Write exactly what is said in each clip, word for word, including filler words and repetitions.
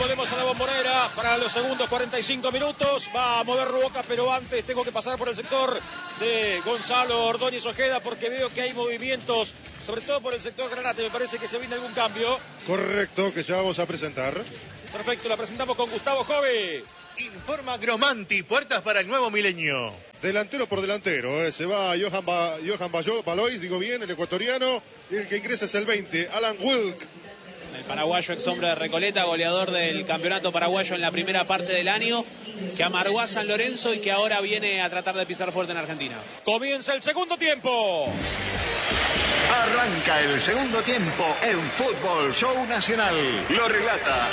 Volvemos a la Bombonera para los segundos cuarenta y cinco minutos. Va a mover Boca, pero antes tengo que pasar por el sector de Gonzalo Ordóñez Ojeda porque veo que hay movimientos, sobre todo por el sector Granate. Me parece que se viene algún cambio. Correcto, que ya vamos a presentar. Perfecto, la presentamos con Gustavo Jove. Informa Gromanti, puertas para el nuevo milenio. Delantero por delantero, eh. se va Johan, ba Johan Balois, digo bien, el ecuatoriano. Y el que ingresa es el veinte, Alan Wilk. El paraguayo ex sombra de Recoleta, goleador del campeonato paraguayo en la primera parte del año, que amargó a San Lorenzo y que ahora viene a tratar de pisar fuerte en Argentina. Comienza el segundo tiempo. Arranca el segundo tiempo en Fútbol Show Nacional. Lo relata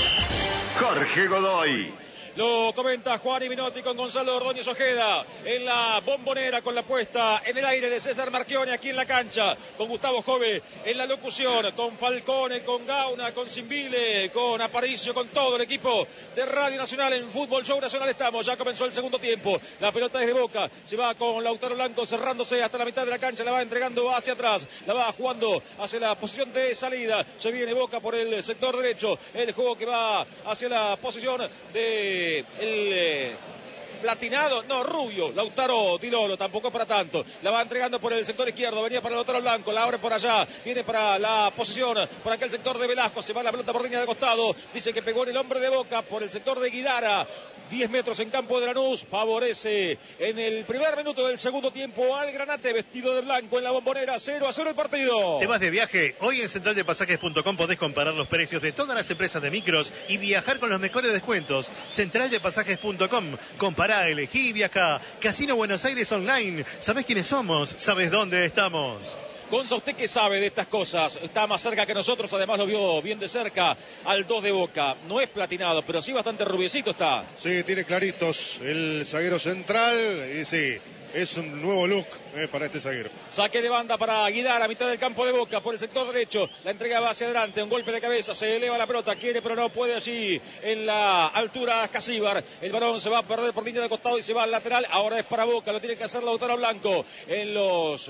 Jorge Godoy. Lo comenta Juan y Minotti con Gonzalo Ordóñez Ojeda en la Bombonera con la puesta en el aire de César Marchione aquí en la cancha, con Gustavo Jove en la locución, con Falcone, con Gauna, con Simbile, con Aparicio, con todo el equipo de Radio Nacional en Fútbol Show Nacional. Estamos, ya comenzó el segundo tiempo, la pelota es de Boca, se va con Lautaro Blanco cerrándose hasta la mitad de la cancha, la va entregando hacia atrás, la va jugando hacia la posición de salida, se viene Boca por el sector derecho, el juego que va hacia la posición de el eh, platinado, no, rubio, Lautaro Di Lolo, tampoco para tanto, la va entregando por el sector izquierdo, venía para Lautaro Blanco, la abre por allá, viene para la posición, por aquel sector de Velasco, se va la pelota por línea de costado, dice que pegó en el hombre de Boca, por el sector de Guidara, diez metros en campo de Lanús, favorece en el primer minuto del segundo tiempo al Granate, vestido de blanco en la Bombonera, cero a cero el partido. ¿Te vas de viaje? Hoy en central de pasajes punto com podés comparar los precios de todas las empresas de micros y viajar con los mejores descuentos. central de pasajes punto com, compará, elegí y viajá. Casino Buenos Aires Online, ¿sabés quiénes somos? ¿Sabés dónde estamos? Gonza, ¿usted qué sabe de estas cosas? Está más cerca que nosotros, además lo vio bien de cerca al dos de Boca. No es platinado, pero sí bastante rubiecito está. Sí, tiene claritos el zaguero central y sí, es un nuevo look eh, para este zaguero. Saque de banda para Guidar a mitad del campo de Boca por el sector derecho. La entrega va hacia adelante, un golpe de cabeza, se eleva la pelota, quiere pero no puede allí en la altura Casíbar. El balón se va a perder por línea de costado y se va al lateral. Ahora es para Boca, lo tiene que hacer Lautaro Blanco en los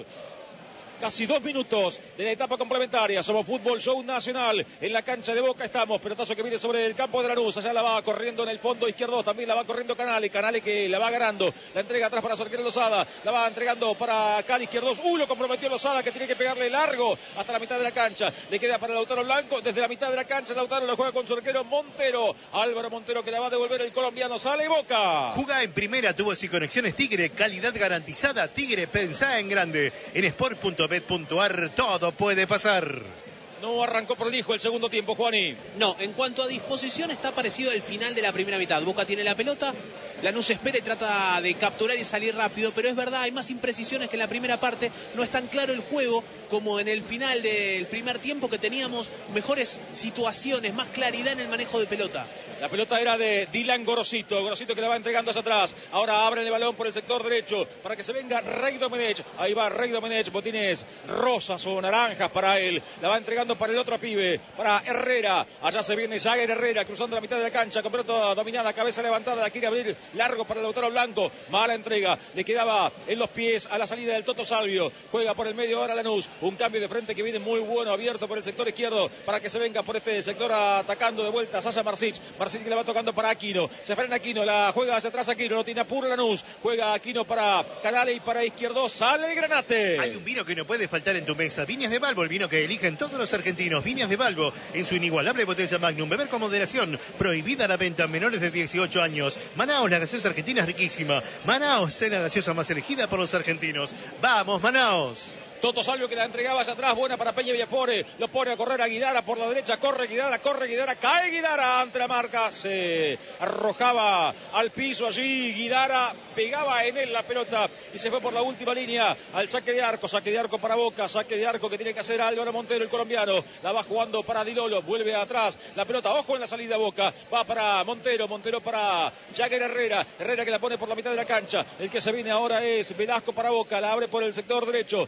casi dos minutos de la etapa complementaria. Somos Fútbol Show Nacional. En la cancha de Boca estamos. Pelotazo que viene sobre el campo de Lanús. Allá la va corriendo en el fondo izquierdo. También la va corriendo Canales. Canales que la va ganando. La entrega atrás para Sorquero Lozada. La va entregando para Cali Izquierdos. Uh, lo comprometió Lozada que tiene que pegarle largo hasta la mitad de la cancha. Le queda para Lautaro Blanco. Desde la mitad de la cancha Lautaro lo juega con su arquero Montero. Álvaro Montero que la va a devolver el colombiano. Sale Boca. Jugá en primera, tuvo y conexiones Tigre. Calidad garantizada. Tigre, pensá en grande. En sport punto bet punto ar todo puede pasar. No arrancó prolijo el segundo tiempo, Juani. No, en cuanto a disposición está parecido al final de la primera mitad. Boca tiene la pelota, Lanús espera y trata de capturar y salir rápido, pero es verdad, hay más imprecisiones que en la primera parte. No es tan claro el juego como en el final del primer tiempo, que teníamos mejores situaciones, más claridad en el manejo de pelota. La pelota era de Dylan Gorosito, Gorosito que la va entregando hacia atrás. Ahora abre el balón por el sector derecho para que se venga Rey Domenech. Ahí va Rey Domenech, botines rosas o naranjas para él. La va entregando para el otro pibe, para Herrera. Allá se viene Jagger Herrera cruzando la mitad de la cancha, con pelota dominada, cabeza levantada, la quiere abrir largo para el Lautaro Blanco. Mala entrega, le quedaba en los pies a la salida del Toto Salvio. Juega por el medio ahora Lanús. Un cambio de frente que viene muy bueno, abierto por el sector izquierdo para que se venga por este sector atacando de vuelta Sasha Marsic. Marsic que le va tocando para Aquino, se frena Aquino, la juega hacia atrás Aquino, no tiene apuro Lanús, juega Aquino para Canales y para Izquierdo, sale el Granate. Hay un vino que no puede faltar en tu mesa, Viñas de Balbo, el vino que eligen todos los argentinos. Viñas de Balbo, en su inigualable botella Magnum, beber con moderación, prohibida la venta a menores de dieciocho años. Manaos, la gaseosa argentina es riquísima. Manaos es la gaseosa más elegida por los argentinos. ¡Vamos, Manaos! Toto Salvio que la entregaba hacia atrás, buena para Peña Villafore, lo pone a correr a Guidara por la derecha, corre Guidara, corre Guidara, cae Guidara ante la marca, se arrojaba al piso allí, Guidara pegaba en él la pelota y se fue por la última línea al saque de arco, saque de arco para Boca, saque de arco que tiene que hacer Álvaro Montero, el colombiano, la va jugando para Di Lolo, vuelve atrás, la pelota, ojo en la salida Boca, va para Montero, Montero para Jagger Herrera, Herrera que la pone por la mitad de la cancha, el que se viene ahora es Velasco para Boca, la abre por el sector derecho, se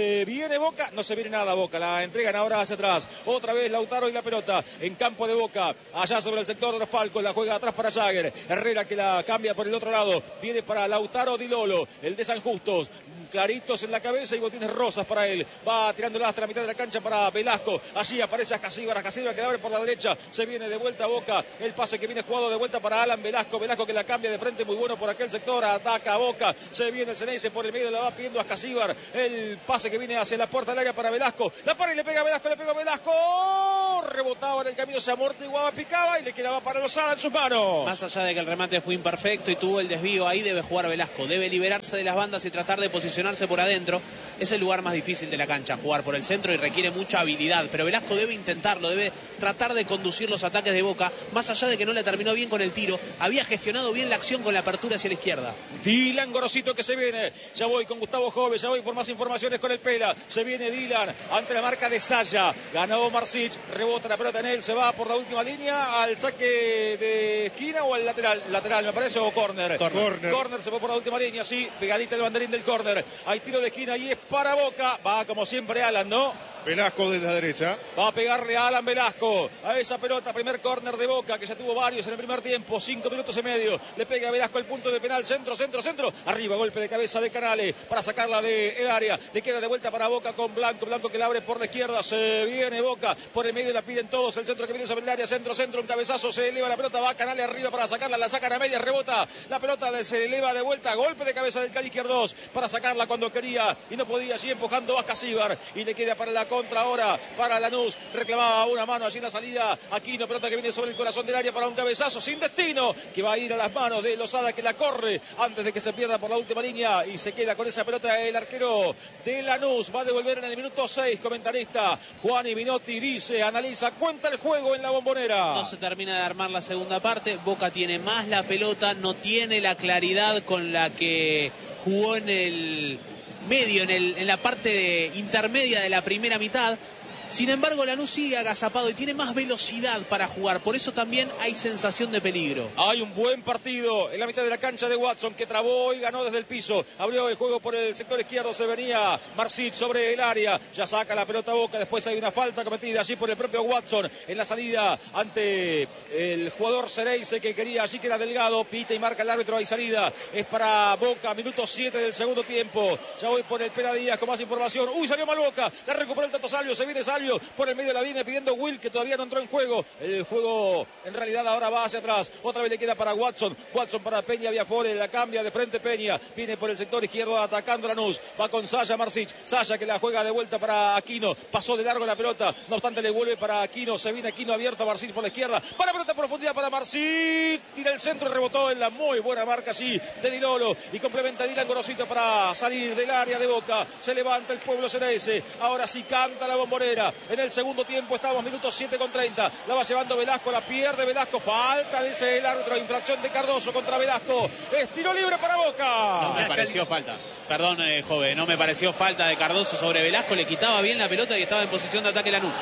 Se viene Boca, no se viene nada Boca, la entregan ahora hacia atrás. Otra vez Lautaro y la pelota en campo de Boca, allá sobre el sector de los palcos, la juega atrás para Jagger. Herrera que la cambia por el otro lado, viene para Lautaro Di Lolo, el de San Justos. Claritos en la cabeza y botines rosas para él. Va tirando hasta la mitad de la cancha para Velasco. Allí aparece Ascasíbar, Ascasíbar que abre por la derecha. Se viene de vuelta a Boca. El pase que viene jugado de vuelta para Alan Velasco. Velasco que la cambia de frente, muy bueno por aquel sector. Ataca a Boca. Se viene el Ceneice por el medio, la va pidiendo Ascasíbar. El pase que viene hacia la puerta del área para Velasco. La para y le pega a Velasco, le pega a Velasco. Rebotaba en el camino, se amortiguaba, picaba y le quedaba para Lozada en sus manos. Más allá de que el remate fue imperfecto y tuvo el desvío, ahí debe jugar Velasco. Debe liberarse de las bandas y tratar de posicionarse por adentro. Es el lugar más difícil de la cancha, jugar por el centro, y requiere mucha habilidad. Pero Velasco debe intentarlo, debe tratar de conducir los ataques de Boca. Más allá de que no le terminó bien con el tiro, había gestionado bien la acción con la apertura hacia la izquierda. Dylan Gorosito que se viene. Ya voy con Gustavo Jove, ya voy por más informaciones con el Pela. Se viene Dylan ante la marca de Saya. Ganó Marsic, rebota la pelota en él, se va por la última línea al saque de esquina o al lateral, lateral me parece, o córner. Corner. Córner, se fue por la última línea, sí, pegadita el banderín del córner. Hay tiro de esquina y es para Boca. Va como siempre Alan, ¿no? Velasco desde la derecha. Va a pegarle a Alan Velasco a esa pelota, primer córner de Boca, que ya tuvo varios en el primer tiempo, cinco minutos y medio. Le pega a Velasco el punto de penal, centro, centro, centro. Arriba, golpe de cabeza de Canales para sacarla del área. Le queda de vuelta para Boca con Blanco, Blanco que la abre por la izquierda. Se viene Boca, por el medio la piden todos. El centro que viene sobre el área, centro, centro, un cabezazo, se eleva la pelota, va a Canales arriba para sacarla, la sacan a media, rebota. La pelota se eleva de vuelta, golpe de cabeza del Cali izquierdo para sacarla cuando quería y no podía, allí empujando a Ascasíbar. Y le queda para la contra ahora. Para Lanús, reclamaba una mano allí en la salida. Aquino, pelota que viene sobre el corazón del área para un cabezazo sin destino, que va a ir a las manos de Lozada, que la corre antes de que se pierda por la última línea y se queda con esa pelota el arquero de Lanús. Va a devolver en el minuto seis, comentarista Juan Ibinotti dice, analiza, cuenta el juego en la Bombonera. No se termina de armar la segunda parte, Boca tiene más la pelota, no tiene la claridad con la que jugó en el medio, en, el, en la parte de, intermedia de la primera mitad. Sin embargo, Lanús sigue agazapado y tiene más velocidad para jugar. Por eso también hay sensación de peligro. Hay un buen partido en la mitad de la cancha de Watson, que trabó y ganó desde el piso. Abrió el juego por el sector izquierdo. Se venía Marsic sobre el área. Ya saca la pelota a Boca. Después hay una falta cometida allí por el propio Watson en la salida ante el jugador Ceneice, que quería allí, que era Delgado. Pita y marca el árbitro. Hay salida. Es para Boca. Minuto siete del segundo tiempo. Ya voy por el Pera Díaz con más información. Uy, salió mal Boca. La recuperó el Tato Salvio. Se viene Salvio. Por el medio la viene pidiendo Will, que todavía no entró en juego. El juego en realidad ahora va hacia atrás. Otra vez le queda para Watson. Watson para Peña Viafore. La cambia de frente Peña. Viene por el sector izquierdo atacando Lanús. Va con Saya Marsic. Saya que la juega de vuelta para Aquino. Pasó de largo la pelota. No obstante le vuelve para Aquino. Se viene Aquino abierto a Marsic por la izquierda. Para pelota en profundidad para Marsic. Tira el centro y rebotó en la muy buena marca allí de Di Lolo. Y complementa Dylan Gorosito para salir del área de Boca. Se levanta el pueblo Ceneice. Ahora sí canta la Bombonera. En el segundo tiempo estamos minutos siete con treinta. La va llevando Velasco, la pierde Velasco. Falta, dice el árbitro. Infracción de Cardoso contra Velasco. Es tiro libre para Boca. No me pareció falta. Perdón, eh, joven, no me pareció falta de Cardoso sobre Velasco. Le quitaba bien la pelota y estaba en posición de ataque Lanús.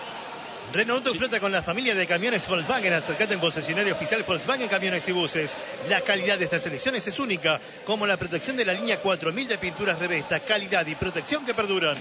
Renault sí. Flota con la familia de camiones Volkswagen. Acercate en concesionario oficial Volkswagen Camiones y Buses. La calidad de estas selecciones es única, como la protección de la línea cuatro mil de pinturas Revesta. Calidad y protección que perduran.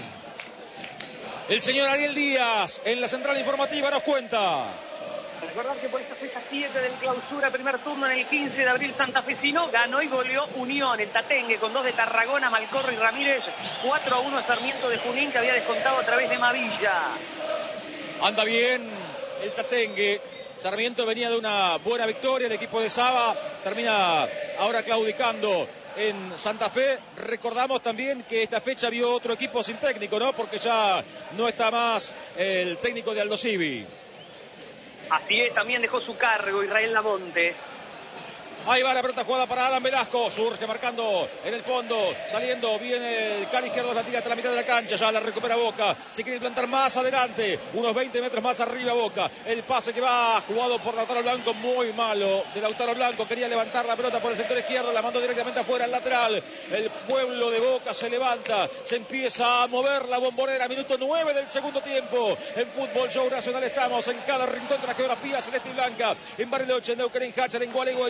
El señor Ariel Díaz en la central informativa nos cuenta. Recordar que por esta fecha siete del clausura, primer turno en el quince de abril, santafesino ganó y goleó Unión, el Tatengue, con dos de Tarragona, Malcorro y Ramírez, cuatro a uno a Sarmiento de Junín, que había descontado a través de Mavilla. Anda bien el Tatengue. Sarmiento venía de una buena victoria, el equipo de Saba termina ahora claudicando en Santa Fe. Recordamos también que esta fecha vio otro equipo sin técnico, ¿no? Porque ya no está más el técnico de Aldo Civi. Así es, también dejó su cargo Israel Lamonte. Ahí va la pelota jugada para Alan Velasco. Surge marcando en el fondo. Saliendo viene el Cali izquierdo. La tira hasta la mitad de la cancha. Ya la recupera Boca. Se quiere plantar más adelante. Unos veinte metros más arriba Boca. El pase que va jugado por Lautaro Blanco. Muy malo de Lautaro Blanco. Quería levantar la pelota por el sector izquierdo. La mandó directamente afuera al lateral. El pueblo de Boca se levanta. Se empieza a mover la Bombonera. Minuto nueve del segundo tiempo. En Fútbol Show Nacional estamos en cada rincón de la geografía celeste y blanca. En Bariloche, en Neuquén, en Hacher, en Gualeguay, en Chunchos,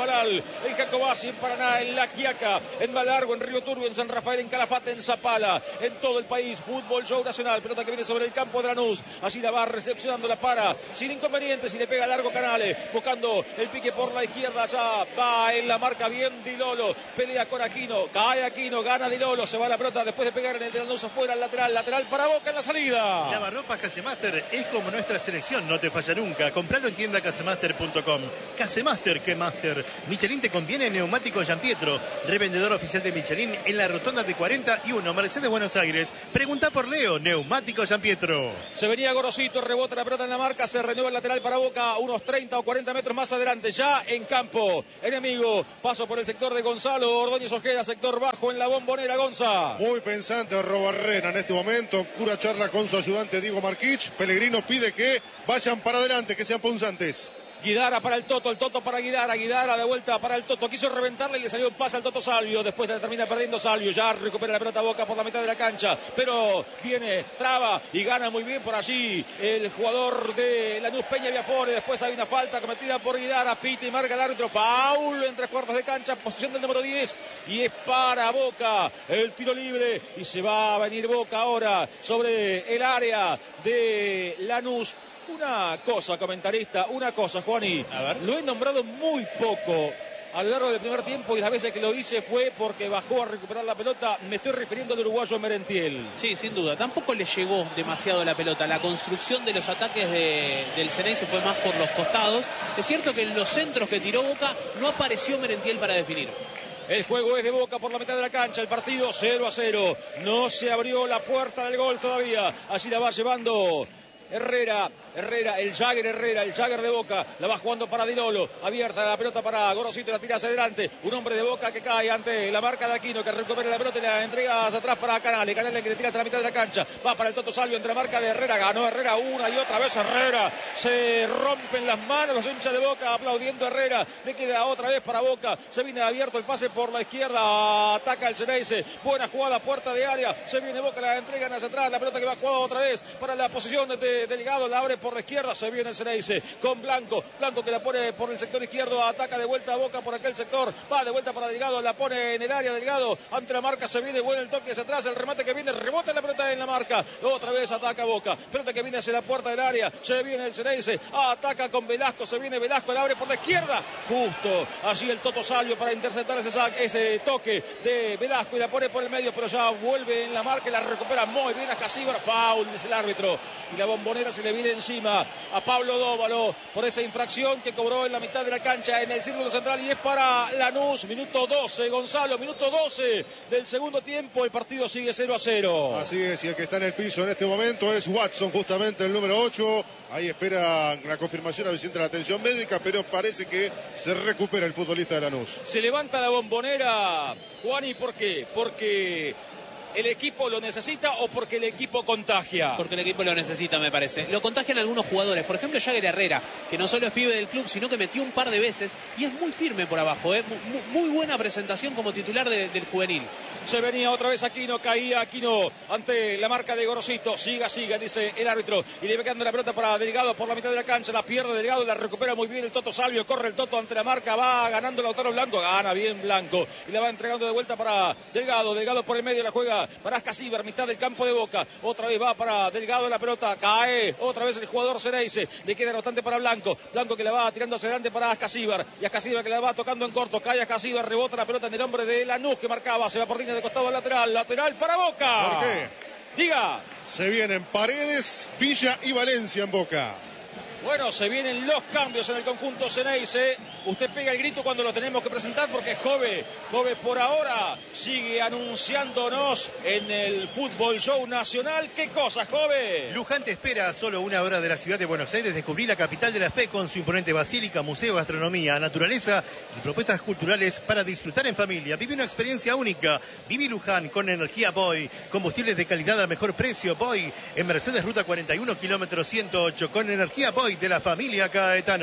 Chañamalal, en Jacobasi, en Paraná, en La Quiaca, en Malargo, en Río Turbio, en San Rafael, en Calafate, en Zapala, en todo el país. Fútbol Show Nacional, pelota que viene sobre el campo de Lanús. Allí la va recepcionando, la para, sin inconvenientes, y le pega largo Canales, buscando el pique por la izquierda. Ya va en la marca bien Di Lolo, pelea con Aquino, cae Aquino, gana Di Lolo, se va la pelota después de pegar en el de Lanús afuera, al lateral, lateral para Boca en la salida. Lavarropas Casemaster es como nuestra selección, no te falla nunca. Compralo en tienda casemaster punto com. Casemaster, que master. Michelin te conviene, neumático Giampietro, revendedor oficial de Michelin en la rotonda de cuarenta y uno, Mercedes, Buenos Aires. Pregunta por Leo, neumático Giampietro. Se venía Gorosito, rebota la pelota en la marca, se renueva el lateral para Boca, unos treinta o cuarenta metros más adelante, ya en campo enemigo. Paso por el sector de Gonzalo Ordóñez Ojeda, sector bajo en la Bombonera. Gonza. Muy pensante Robarrena en este momento, pura charla con su ayudante Diego Marquich. Pellegrino pide que vayan para adelante, que sean punzantes. Guidara para el Toto, el Toto para Guidara, Guidara de vuelta para el Toto, quiso reventarle y le salió un pase al Toto Salvio, después termina perdiendo Salvio, ya recupera la pelota Boca por la mitad de la cancha, pero viene, traba y gana muy bien por allí el jugador de Lanús, Peña Viafore. Después hay una falta cometida por Guidara, pita y marca el árbitro, foul en tres cuartos de cancha, posición del número diez, y es para Boca el tiro libre, y se va a venir Boca ahora sobre el área de Lanús. Una cosa, comentarista, una cosa, Juani, lo he nombrado muy poco a lo largo del primer tiempo, y las veces que lo hice fue porque bajó a recuperar la pelota. Me estoy refiriendo al uruguayo Merentiel. Sí, sin duda, tampoco le llegó demasiado la pelota. La construcción de los ataques de, del Ceneice fue más por los costados. Es cierto que en los centros que tiró Boca no apareció Merentiel para definir. El juego es de Boca por la mitad de la cancha. El partido cero a cero. No se abrió la puerta del gol todavía. Allí la va llevando Herrera, Herrera, el Jagger Herrera, el Jagger de Boca, la va jugando para Di Lolo, abierta la pelota para Gorosito, la tira hacia adelante, un hombre de Boca que cae ante la marca de Aquino, que recupera la pelota y la entrega hacia atrás para Canales, Canales que le tira hasta la mitad de la cancha, va para el Toto Salvio entre la marca de Herrera, ganó Herrera una y otra vez Herrera, se rompen las manos los hinchas de Boca aplaudiendo a Herrera, le queda otra vez para Boca, se viene abierto el pase por la izquierda, ataca el Ceneice, buena jugada, puerta de área, se viene Boca, la entregan hacia atrás, la pelota que va jugada otra vez para la posición de Delgado, la abre por la izquierda, se viene el Ceneice con Blanco, Blanco que la pone por el sector izquierdo, ataca de vuelta a Boca por aquel sector, va de vuelta para Delgado, la pone en el área Delgado, ante la marca se viene bueno el toque hacia atrás, el remate que viene, rebota la pelota en la marca, otra vez ataca Boca, pelota que viene hacia la puerta del área, se viene el Ceneice, ataca con Velasco, se viene Velasco, la abre por la izquierda, justo allí el Toto Salvio para interceptar ese, ese toque de Velasco y la pone por el medio, pero ya vuelve en la marca y la recupera muy bien a Casíbar, foul, dice el árbitro, y la Bombonera se le viene encima a Pablo Dóvalo por esa infracción que cobró en la mitad de la cancha en el círculo central, y es para Lanús. Minuto doce, Gonzalo, minuto doce del segundo tiempo, el partido sigue cero a cero. Así es, y el que está en el piso en este momento es Watson, justamente el número ocho, ahí espera la confirmación a Vicente de la atención médica, pero parece que se recupera el futbolista de Lanús. Se levanta la Bombonera, Juani, ¿por qué? Porque ¿el equipo lo necesita o porque el equipo contagia? Porque el equipo lo necesita, me parece. Lo contagian algunos jugadores. Por ejemplo, Jagger Herrera, que no solo es pibe del club, sino que metió un par de veces y es muy firme por abajo. ¿eh? Muy, muy buena presentación como titular de, del juvenil. Se venía otra vez Aquino, caía Aquino ante la marca de Gorosito. Siga, siga, dice el árbitro. Y le va quedando la pelota para Delgado por la mitad de la cancha. La pierde Delgado, la recupera muy bien el Toto Salvio. Corre el Toto ante la marca, va ganando Lautaro Blanco. Gana bien Blanco. Y la va entregando de vuelta para Delgado. Delgado por el medio la juega para Ascasíbar, mitad del campo de Boca. Otra vez va para Delgado la pelota. Cae otra vez el jugador Ceneice. Le queda bastante para Blanco. Blanco que la va tirando hacia adelante para Ascasíbar. Y Ascasíbar que la va tocando en corto. Cae Ascasíbar, rebota la pelota en el hombre de Lanús que marcaba. Se va por línea de costado lateral. Lateral para Boca. ¿Por qué? Diga. Se vienen Paredes, Villa y Valencia en Boca. Bueno, se vienen los cambios en el conjunto Ceneice. Usted pega el grito cuando lo tenemos que presentar porque Jove, Jove por ahora sigue anunciándonos en el Fútbol Show Nacional. ¿Qué cosa, Jove? Luján te espera a solo una hora de la ciudad de Buenos Aires. Descubrí la capital de la fe con su imponente basílica, museo, gastronomía, naturaleza y propuestas culturales para disfrutar en familia. Vive una experiencia única. Viví Luján con energía Boy. Combustibles de calidad a mejor precio. Boy en Mercedes Ruta cuarenta y uno, kilómetro ciento ocho. Con energía Boy de la familia Caetano.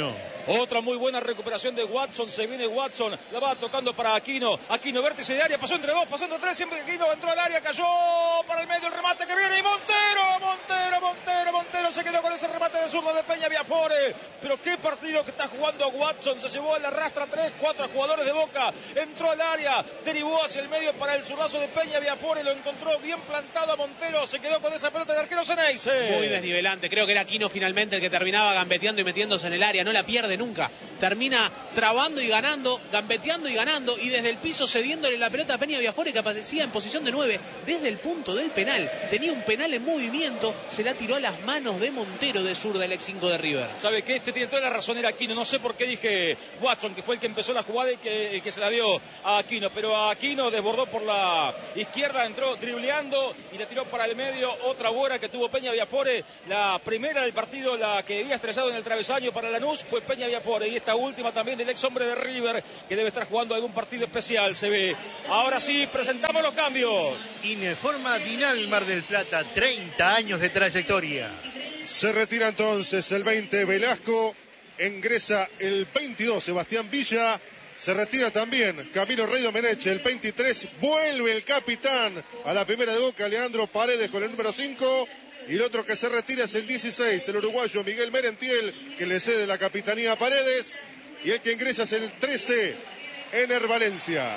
Otra muy buena recuperación de Watson. Se viene Watson. La va tocando para Aquino. Aquino, vértice de área. Pasó entre dos, pasó entre tres. Siempre Aquino entró al área. Cayó para el medio. El remate que viene. Y Montero, Montero, Montero, Montero. Se quedó con ese remate de zurdo de Peña Viafore. Pero qué partido que está jugando Watson. Se llevó a la rastra tres, cuatro jugadores de Boca. Entró al área. Derivó hacia el medio para el zurdazo de Peña Viafore. Lo encontró bien plantado a Montero. Se quedó con esa pelota de arquero Ceneice. Muy desnivelante. Creo que era Aquino finalmente el que terminaba gambeteando y metiéndose en el área. No la pierde nunca, termina trabando y ganando, gambeteando y ganando, y desde el piso cediéndole la pelota a Peña Viafore, que aparecía en posición de nueve desde el punto del penal. Tenía un penal en movimiento, se la tiró a las manos de Montero, de sur del ex cinco de River. ¿Sabe qué? Este tiene toda la razón, era Aquino. No sé por qué dije Watson, que fue el que empezó la jugada y que, el que se la dio a Aquino, pero a Aquino desbordó por la izquierda, entró dribleando y la tiró para el medio. Otra buena que tuvo Peña Viafore, la primera del partido, la que había estrellado en el travesaño para Lanús, fue Peña Viafore, y esta última también del ex hombre de River, que debe estar jugando algún partido especial, se ve. Ahora sí, presentamos los cambios. Informa Dinal Mar del Plata, treinta años de trayectoria. Se retira entonces el veinte Velasco, ingresa el veintidós Sebastián Villa, se retira también Camilo Rey Domenech, el veintitrés, vuelve el capitán a la primera de Boca, Leandro Paredes con el número cinco. Y el otro que se retira es el dieciséis, el uruguayo Miguel Merentiel, que le cede la capitanía a Paredes. Y el que ingresa es el trece, Ener Valencia.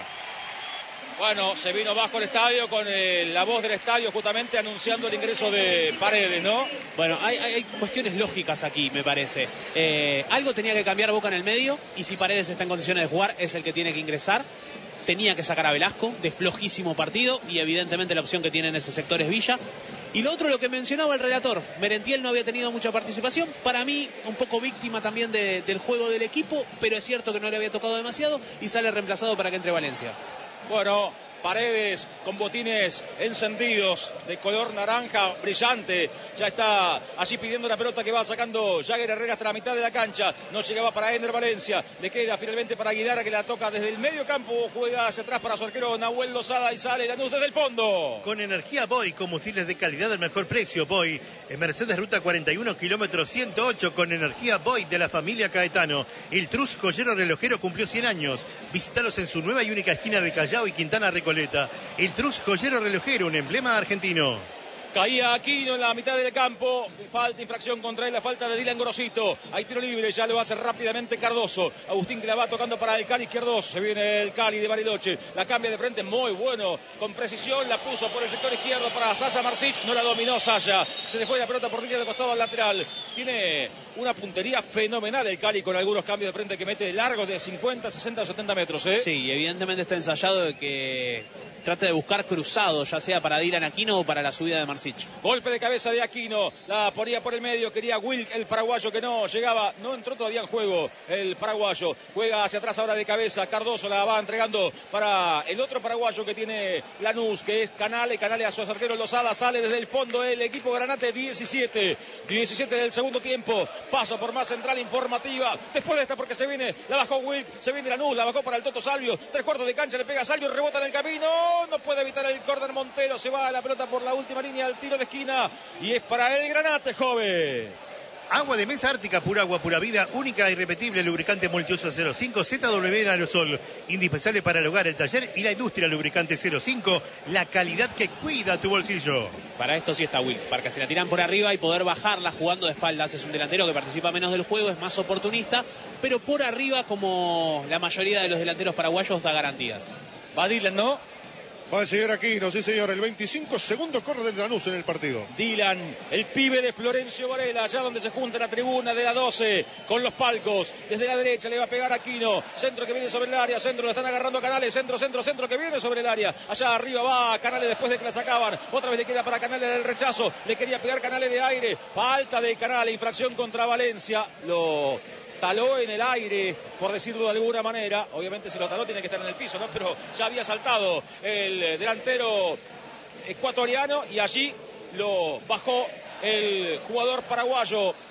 Bueno, se vino bajo el estadio con eh, la voz del estadio justamente anunciando el ingreso de Paredes, ¿no? Bueno, hay, hay cuestiones lógicas aquí, me parece. Eh, algo tenía que cambiar Boca en el medio, y si Paredes está en condiciones de jugar, es el que tiene que ingresar. Tenía que sacar a Velasco, de flojísimo partido, y evidentemente la opción que tiene en ese sector es Villa. Y lo otro, lo que mencionaba el relator, Merentiel no había tenido mucha participación, para mí un poco víctima también de, del juego del equipo, pero es cierto que no le había tocado demasiado y sale reemplazado para que entre Valencia. Bueno, Paredes con botines encendidos de color naranja brillante, ya está allí pidiendo la pelota que va sacando Jagger Herrera hasta la mitad de la cancha. No llegaba para Ener Valencia, le queda finalmente para Guidara, que la toca desde el medio campo, juega hacia atrás para su arquero Nahuel Lozada y sale Lanús desde el fondo. Con energía Boy, combustibles de calidad al mejor precio. Boy, en Mercedes Ruta cuarenta y uno, kilómetro ciento ocho, con energía Boy de la familia Caetano. El Trus Joyero Relojero cumplió cien años. Visítalos en su nueva y única esquina de Callao y Quintana Recoleta. El Trus Joyero Relojero, un emblema argentino. Caía Aquino en la mitad del campo. Falta, infracción contra él, la falta de Dylan Gorosito. Hay tiro libre, ya lo hace rápidamente Cardoso. Agustín que la va tocando para el Cali izquierdo. Se viene el Cali de Bariloche. La cambia de frente, muy bueno. Con precisión la puso por el sector izquierdo para Sasha Marsic. No la dominó Sasha. Se le fue la pelota por línea de costado al lateral. Tiene una puntería fenomenal el Cali, con algunos cambios de frente que mete largos de cincuenta, sesenta o setenta metros. ¿eh? Sí, evidentemente está ensayado de que trate de buscar cruzado, ya sea para Dylan Aquino o para la subida de Marsic. Golpe de cabeza de Aquino, la ponía por el medio, quería Wilk, el paraguayo, que no llegaba, no entró todavía en juego el paraguayo. Juega hacia atrás ahora de cabeza, Cardoso la va entregando para el otro paraguayo que tiene Lanús, que es Canale, Canale a su arquero Lozada, sale desde el fondo el equipo Granate. Diecisiete, diecisiete del segundo tiempo, paso por más central informativa, después de esta porque se viene, la bajó Wilk, se viene Lanús, la bajó para el Toto Salvio, tres cuartos de cancha, le pega a Salvio, rebota en el camino, no puede evitar el córner Montero, se va a la pelota por la última línea al tiro de esquina y es para el Granate, joven. Agua de mesa Ártica, pura agua, pura vida, única e irrepetible, lubricante multiuso cero cinco, Z W en aerosol, indispensable para el hogar, el taller y la industria, lubricante cero cinco, la calidad que cuida tu bolsillo. Para esto sí está Will, para que se la tiran por arriba y poder bajarla jugando de espaldas. Es un delantero que participa menos del juego, es más oportunista, pero por arriba, como la mayoría de los delanteros paraguayos, da garantías. Va Dylan, ¿no? Va el señor Aquino, sí señor, el veinticinco, segundo córner de Lanús en el partido. Dylan, el pibe de Florencio Varela, allá donde se junta la tribuna de la doce con los palcos. Desde la derecha le va a pegar Aquino, centro que viene sobre el área, centro, lo están agarrando Canales, centro, centro, centro que viene sobre el área. Allá arriba va Canales después de que la sacaban. Otra vez le queda para Canales el rechazo, le quería pegar Canales de aire. Falta de Canales, infracción contra Valencia. Lo taló en el aire, por decirlo de alguna manera. Obviamente si lo taló tiene que estar en el piso, ¿no? Pero ya había saltado el delantero ecuatoriano y allí lo bajó el jugador paraguayo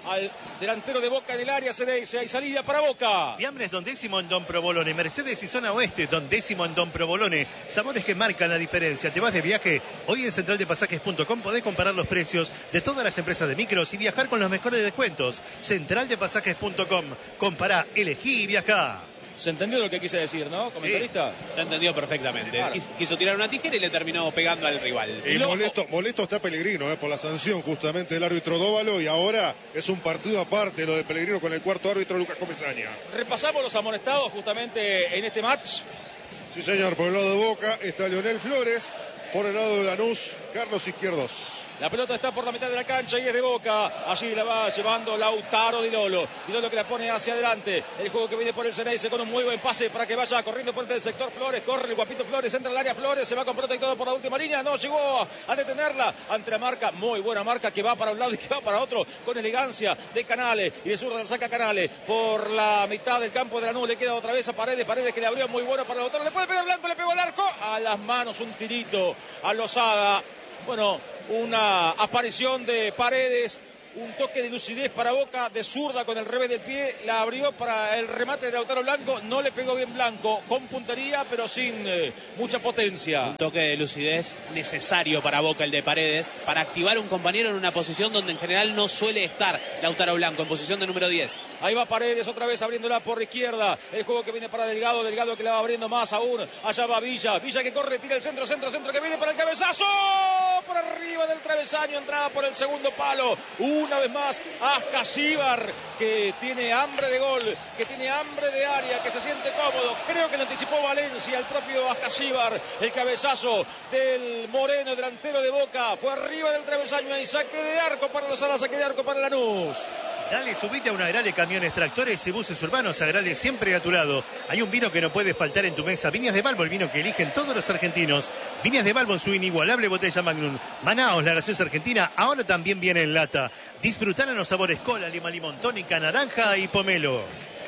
al delantero de Boca en el área, Ceneice. Hay salida para Boca. Fiambres Don Décimo en Don Provolone. Mercedes y Zona Oeste, Don Décimo en Don Provolone. Sabores que marcan la diferencia. ¿Te vas de viaje? Hoy en central de pasajes punto com podés comparar los precios de todas las empresas de micros y viajar con los mejores descuentos. central de pasajes punto com. Compará, elegí y viajá. ¿Se entendió lo que quise decir, no, comentarista? Sí, se entendió perfectamente. Claro. Quiso tirar una tijera y le terminó pegando al rival. Y molesto, molesto está Pellegrino eh, por la sanción justamente del árbitro Dóvalo, y ahora es un partido aparte lo de Pellegrino con el cuarto árbitro Lucas Comesaña. Repasamos los amonestados justamente en este match. Sí, señor, por el lado de Boca está Leonel Flores, por el lado de Lanús, Carlos Izquierdos. La pelota está por la mitad de la cancha y es de Boca. Allí la va llevando Lautaro Di Lolo. Di Lolo que la pone hacia adelante. El juego que viene por el Ceneice con un muy buen pase para que vaya corriendo por el sector Flores. Corre el guapito Flores, entra al área Flores. Se va con protector por la última línea. No llegó a detenerla ante la marca. Muy buena marca que va para un lado y que va para otro. Con elegancia de Canales. Y de zurda saca Canales por la mitad del campo de Lanús. Le queda otra vez a Paredes. Paredes que le abrió muy bueno para el autor. Le puede pegar Blanco, le pegó al arco. A las manos un tirito a Lozada. Bueno, una aparición de Paredes, un toque de lucidez para Boca, de zurda con el revés del pie, la abrió para el remate de Lautaro Blanco, no le pegó bien Blanco, con puntería pero sin eh, mucha potencia. Un toque de lucidez necesario para Boca, el de Paredes, para activar un compañero en una posición donde en general no suele estar Lautaro Blanco, en posición de número diez. Ahí va Paredes otra vez abriéndola por la izquierda. El juego que viene para Delgado. Delgado que la va abriendo más aún. Allá va Villa. Villa que corre, tira el centro, centro, centro que viene para el cabezazo. Por arriba del travesaño. Entraba por el segundo palo. Una vez más Ascasíbar, que tiene hambre de gol, que tiene hambre de área, que se siente cómodo. Creo que lo anticipó Valencia, el propio Ascasíbar. El cabezazo del Moreno, delantero de Boca. Fue arriba del travesaño. Ahí saque de arco para los alas, saque de arco para Lanús. Dale, subite a una Agrale Camiones, Tractores y Buses Urbanos. Agrale siempre a tu lado. Hay un vino que no puede faltar en tu mesa. Viñas de Balbo, el vino que eligen todos los argentinos. Viñas de Balbo en su inigualable botella Magnum. Manaos, la gaseosa argentina, ahora también viene en lata. Disfrutar en los sabores cola, lima, limón, tónica, naranja y pomelo.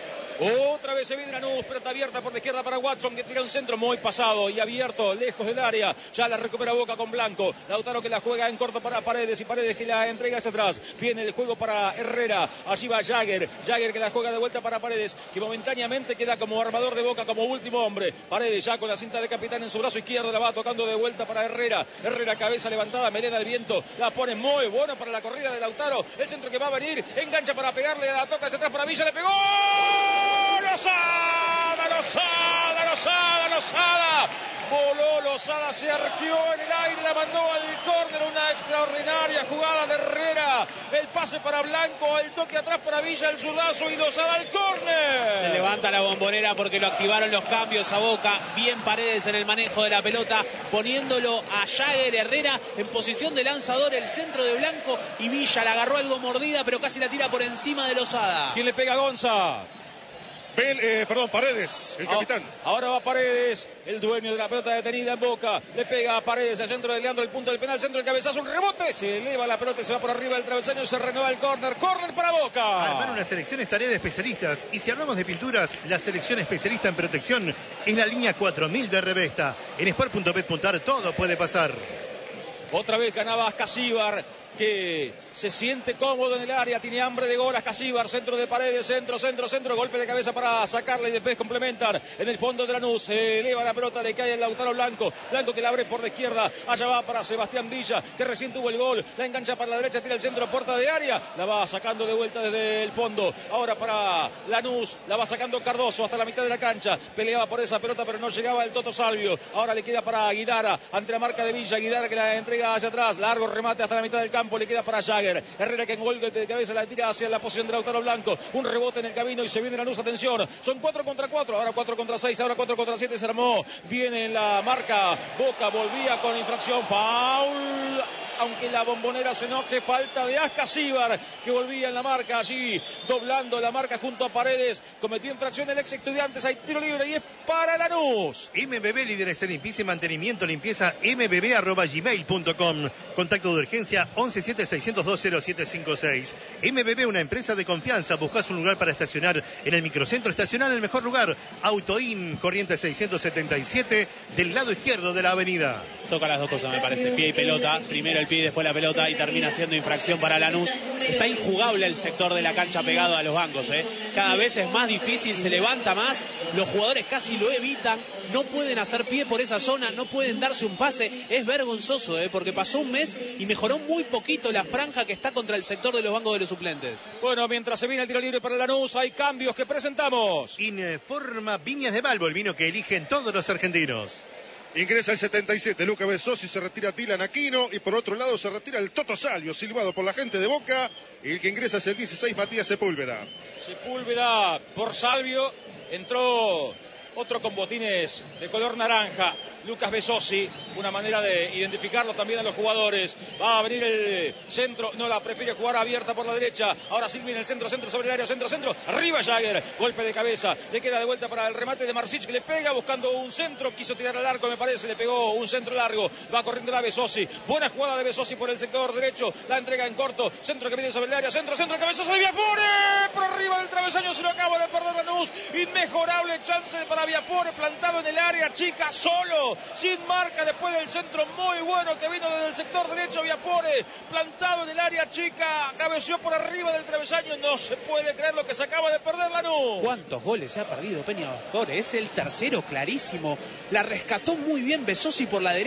Otra vez se viene Lanús, pelota abierta por la izquierda para Watson, que tira un centro muy pasado y abierto, lejos del área. Ya la recupera Boca con Blanco. Lautaro que la juega en corto para Paredes y Paredes que la entrega hacia atrás. Viene el juego para Herrera. Allí va Jagger. Jagger que la juega de vuelta para Paredes, que momentáneamente queda como armador de Boca, como último hombre. Paredes ya con la cinta de capitán en su brazo izquierdo, la va tocando de vuelta para Herrera. Herrera cabeza levantada, melena al viento. La pone muy buena para la corrida de Lautaro. El centro que va a venir, engancha para pegarle, la toca hacia atrás para Villa, le pegó. Lozada, Lozada, Lozada, Lozada. Voló Lozada, se arqueó en el aire, la mandó al córner. Una extraordinaria jugada de Herrera. El pase para Blanco, el toque atrás para Villa, el zurdazo y Lozada al córner. Se levanta la Bombonera porque lo activaron los cambios a Boca. Bien Paredes en el manejo de la pelota, poniéndolo a Jagger. Herrera en posición de lanzador, el centro de Blanco y Villa la agarró algo mordida, pero casi la tira por encima de Lozada. ¿Quién le pega a Gonza? Bel, eh, perdón, Paredes, el capitán. Ahora va Paredes, el dueño de la pelota detenida en Boca. Le pega a Paredes al centro del Leandro, el punto del penal, centro del cabezazo, un rebote. Se eleva la pelota y se va por arriba del travesaño, se renueva el córner. Córner para Boca. Armar una selección es tarea de especialistas. Y si hablamos de pinturas, la selección especialista en protección es la línea cuatro mil de Revesta. En sport punto bet punto ar todo puede pasar. Otra vez ganaba Ascasíbar, que se siente cómodo en el área, tiene hambre de gol. Ascasíbar, centro de Paredes, centro, centro, centro, golpe de cabeza para sacarla y después complementan en el fondo de Lanús. Se eleva la pelota, le cae el Lautaro Blanco, Blanco que la abre por la izquierda, allá va para Sebastián Villa, que recién tuvo el gol, la engancha para la derecha, tira el centro, puerta de área, la va sacando de vuelta desde el fondo. Ahora para Lanús, la va sacando Cardoso hasta la mitad de la cancha, peleaba por esa pelota pero no llegaba el Toto Salvio. Ahora le queda para Guidara, ante la marca de Villa, Guidara que la entrega hacia atrás, largo remate hasta la mitad del campo, le queda para Jagger. Herrera que en golpe de cabeza la tira hacia la posición de Lautaro Blanco. Un rebote en el camino y se viene Lanús. Atención, son cuatro contra cuatro, ahora cuatro contra seis, ahora cuatro contra siete. Se armó. Viene en la marca. Boca volvía con infracción. Foul. Aunque la Bombonera se enoje, falta de Ascasíbar, que volvía en la marca allí, doblando la marca junto a Paredes. Cometió infracción el ex Estudiantes, hay tiro libre y es para Lanús. M B B, líderes en limpieza y mantenimiento, limpieza m b b arroba gmail punto com. Contacto de urgencia once siete seiscientos dos cero siete cinco seis. M B B, una empresa de confianza. Buscas un lugar para estacionar en el microcentro, estacionar en el mejor lugar. Autoin, corriente seiscientos setenta y siete, del lado izquierdo de la avenida. Toca las dos cosas, me parece, pie y pelota. Primero el el pie y después la pelota y termina siendo infracción para Lanús. Está injugable el sector de la cancha pegado a los bancos, ¿eh? Cada vez es más difícil, se levanta más, los jugadores casi lo evitan, no pueden hacer pie por esa zona, no pueden darse un pase. Es vergonzoso, ¿eh? Porque pasó un mes y mejoró muy poquito la franja que está contra el sector de los bancos de los suplentes. Bueno, mientras se viene el tiro libre para Lanús, hay cambios que presentamos. Informa Viñas de Balbo, el vino que eligen todos los argentinos. Ingresa el setenta y siete, Luca Besosi, se retira Dylan Aquino y por otro lado se retira el Toto Salvio, silbado por la gente de Boca, y el que ingresa es el dieciséis, Matías Sepúlveda. Sepúlveda por Salvio, entró otro con botines de color naranja, Lucas Besosi, una manera de identificarlo también a los jugadores. Va a venir el centro, no la prefiere jugar abierta por la derecha. Ahora Silva en el centro, centro sobre el área, centro, centro. Arriba Jagger, golpe de cabeza. Le queda de vuelta para el remate de Marsic, que le pega buscando un centro. Quiso tirar al arco, me parece, le pegó un centro largo. Va corriendo la Besosi. Buena jugada de Besosi por el sector derecho. La entrega en corto. Centro que viene sobre el área, centro, centro, cabezazo de Viafore. Por arriba del travesaño se lo acaba de perder Lanús. Inmejorable chance para Viafore, plantado en el área chica, solo, sin marca, después del centro muy bueno que vino desde el sector derecho. Viafore, plantado en el área chica, cabeció por arriba del travesaño. No se puede creer lo que se acaba de perder Lanús. ¿Cuántos goles se ha perdido Peña Viafore? Es el tercero clarísimo. La rescató muy bien Besosi por la derecha.